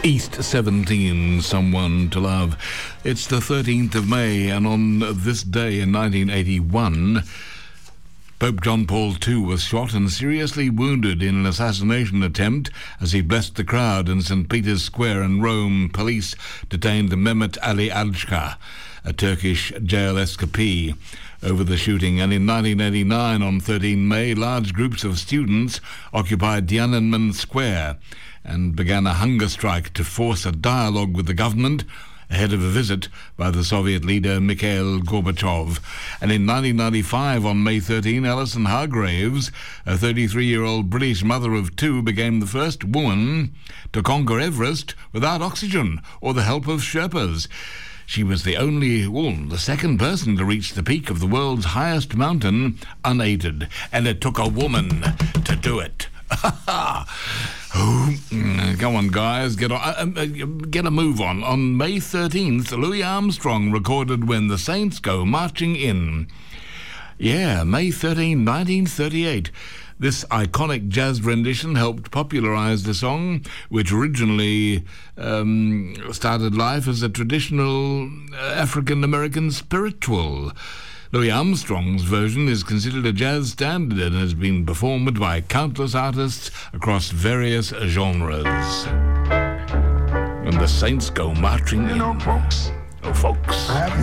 East 17, Someone to Love. It's the 13th of May, and on this day in 1981, Pope John Paul II was shot and seriously wounded in an assassination attempt as he blessed the crowd in St. Peter's Square in Rome. Police detained Mehmet Ali Alçka, a Turkish jail escapee, over the shooting. And in 1989, on 13 May, large groups of students occupied Tiananmen Square and began a hunger strike to force a dialogue with the government ahead of a visit by the Soviet leader Mikhail Gorbachev. And in 1995, on May 13, Alison Hargraves, a 33-year-old British mother of two, became the first woman to conquer Everest without oxygen or the help of Sherpas. She was the second person to reach the peak of the world's highest mountain unaided, and it took a woman to do it. Go on, guys, get a move on. On May 13th, Louis Armstrong recorded When the Saints Go Marching In. Yeah, May 13, 1938. This iconic jazz rendition helped popularize the song, which originally started life as a traditional African-American spiritual. Louis Armstrong's version is considered a jazz standard and has been performed by countless artists across various genres. When the Saints Go Marching In. Folks. Oh, folks.